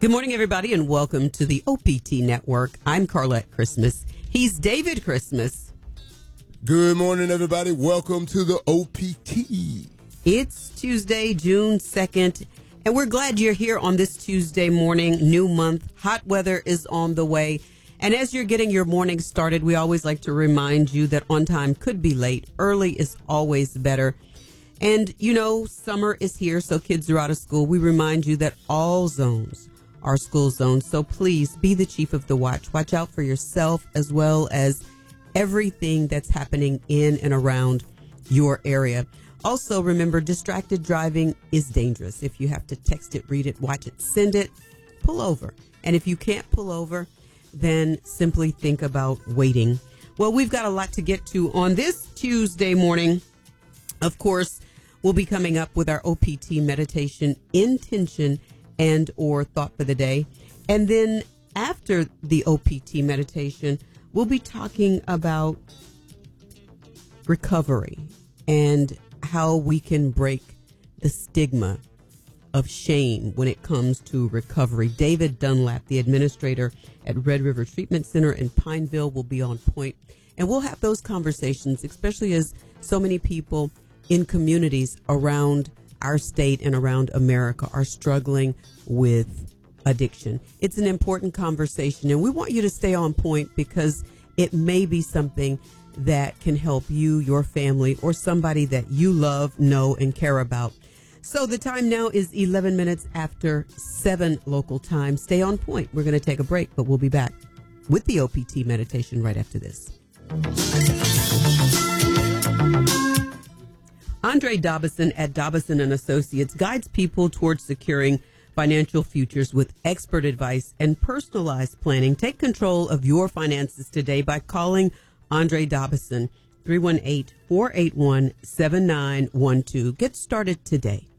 Good morning, everybody, and welcome to the OPT Network. I'm Carlette Christmas. He's David Christmas. Good morning, everybody. Welcome to the OPT. It's Tuesday, June 2nd, and we're glad you're here on this Tuesday morning, new month. Hot weather is on the way. And as you're getting your morning started, we always like to remind you that on time could be late. Early is always better. And, you know, summer is here, so kids are out of school. We remind you that all zones are school zones. So please be the chief of the watch. Watch out for yourself as well as everything that's happening in and around your area. Also, remember, distracted driving is dangerous. If you have to text it, read it, watch it, send it, pull over. And if you can't pull over, then simply think about waiting. Well, we've got a lot to get to on this Tuesday morning. Of course, we'll be coming up with our OPT meditation intention and or thought for the day. And then after the OPT meditation, we'll be talking about recovery and how we can break the stigma of shame when it comes to recovery. David Dunlap, the administrator at Red River Treatment Center in Pineville, will be on point. And we'll have those conversations, especially as so many people in communities around our state and around America are struggling with addiction. It's an important conversation, and we want you to stay on point because it may be something that can help you, your family, or somebody that you love, know, and care about. So the time now is 11 minutes after 7 local time. Stay on point. We're going to take a break, but we'll be back with the OPT meditation right after this. Andre Dobison at Dobison and Associates guides people towards securing financial futures with expert advice and personalized planning. Take control of your finances today by calling Andre Dobison, 318-481-7912. Get started today.